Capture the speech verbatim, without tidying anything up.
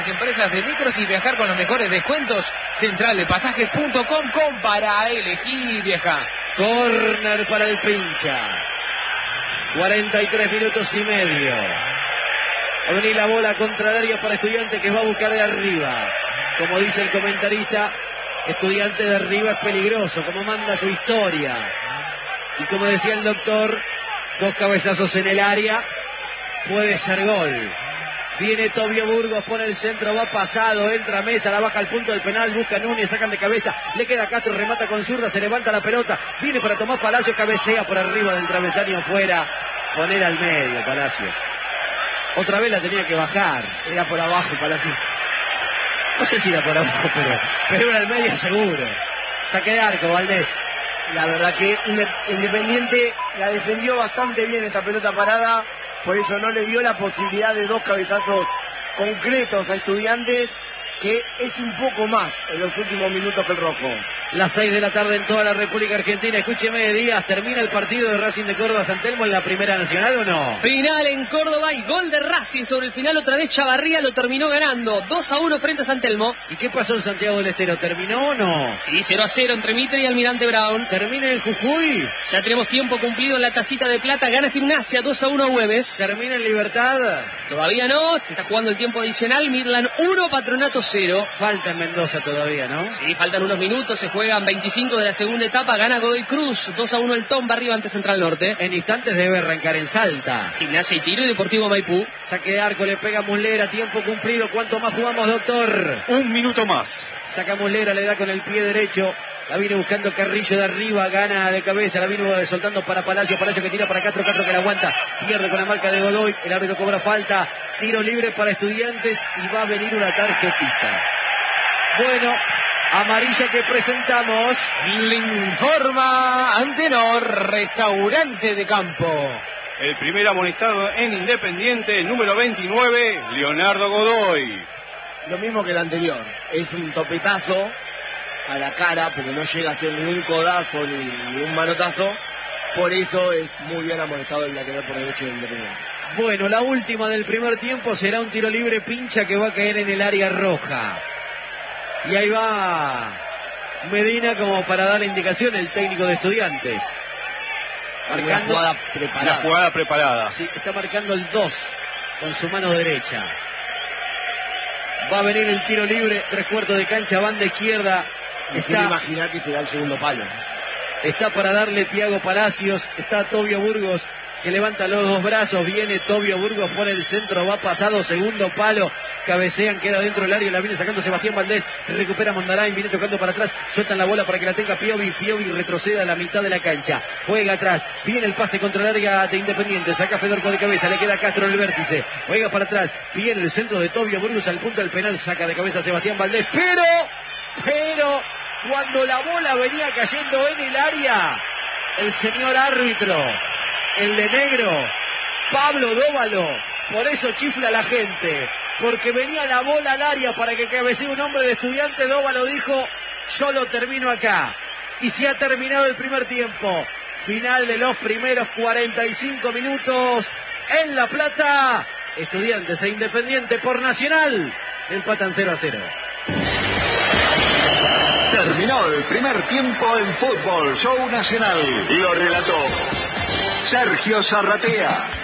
Empresas de micros y viajar con los mejores descuentos. Central de pasajes punto com com para elegir y viajar. Corner para el Pincha. cuarenta y tres minutos y medio. Va a venir la bola contra el área para Estudiantes, que va a buscar de arriba. Como dice el comentarista, Estudiantes de arriba es peligroso, como manda su historia. Y como decía el doctor, dos cabezazos en el área, puede ser gol. Viene Tobio Burgos, pone el centro, va pasado, entra Mesa, la baja al punto del penal, busca Núñez, sacan de cabeza, le queda Castro, remata con zurda, se levanta la pelota, viene para Tomás Palacio, cabecea por arriba del travesaño afuera, poner al medio Palacios. Otra vez la tenía que bajar, era por abajo Palacios. No sé si era por abajo, pero, pero era al medio seguro. Saque de arco, Valdés. La verdad que Independiente la defendió bastante bien esta pelota parada. Por eso no le dio la posibilidad de dos cabezazos concretos a Estudiantes, que es un poco más en los últimos minutos que el Rojo. Las seis de la tarde en toda la República Argentina. Escúcheme, Díaz, ¿termina el partido de Racing de Córdoba San Telmo en la Primera Nacional o no? Final en Córdoba y gol de Racing sobre el final. Otra vez Chavarría lo terminó ganando. dos a uno frente a San Telmo. ¿Y qué pasó en Santiago del Estero? ¿Terminó o no? Sí, cero a cero entre Mitre y Almirante Brown. ¿Termina en Jujuy? Ya tenemos tiempo cumplido en la tacita de plata. Gana Gimnasia dos a uno a Güemes. ¿Termina en Libertad? Todavía no. Se está jugando el tiempo adicional. Midland uno, Patronato cero. Falta en Mendoza todavía, ¿no? Sí, faltan unos minutos. Se juegan veinticinco de la segunda etapa. Gana Godoy Cruz dos a uno el Tomba arriba ante Central Norte. En instantes debe arrancar en Salta. Gimnasia y Tiro y Deportivo Maipú. Saque de arco, le pega Muslera. Tiempo cumplido. ¿Cuánto más jugamos, doctor? Un minuto más. Saca Muslera, le da con el pie derecho. La viene buscando Carrillo de arriba, gana de cabeza, la viene soltando para Palacio, Palacio que tira para Castro, Castro que la aguanta, pierde con la marca de Godoy, el árbitro cobra falta, tiro libre para Estudiantes y va a venir una tarjetita. Bueno, amarilla que presentamos. Le informa Antenor, restaurante de campo. El primer amonestado en Independiente, el número veintinueve, Leonardo Godoy. Lo mismo que el anterior, es un topetazo a la cara, porque no llega a ser ni un codazo ni, ni un manotazo. Por eso es muy bien amonestado el lateral por derecho de Independiente. Bueno, la última del primer tiempo será un tiro libre Pincha que va a caer en el área roja. Y ahí va Medina como para dar la indicación, el técnico de Estudiantes. Marcando la jugada preparada. La jugada preparada. Sí, está marcando el dos con su mano derecha. Va a venir el tiro libre, tres cuartos de cancha, banda izquierda. Me quiero imaginar que será el segundo palo. Está para darle Tiago Palacios, está Tobio Burgos que levanta los dos brazos, viene Tobio Burgos por el centro, va pasado, segundo palo, cabecean, queda dentro del área, la viene sacando Sebastián Valdés, recupera Mondarain, viene tocando para atrás, sueltan la bola para que la tenga Piovi, Piovi retrocede a la mitad de la cancha, juega atrás, viene el pase contra el área de Independiente, saca Fedorco de cabeza, le queda Castro en el vértice, juega para atrás, viene el centro de Tobio Burgos al punto del penal, saca de cabeza Sebastián Valdés, pero, pero, cuando la bola venía cayendo en el área, el señor árbitro, el de negro, Pablo Dóvalo, por eso chifla la gente, porque venía la bola al área para que cabecee un hombre de Estudiante. Dóvalo dijo, yo lo termino acá, y se ha terminado el primer tiempo, final de los primeros cuarenta y cinco minutos en La Plata. Estudiantes e Independiente por Nacional empatan cero a cero. Terminó el primer tiempo en Fútbol Show Nacional. Lo relató Sergio Zarratea.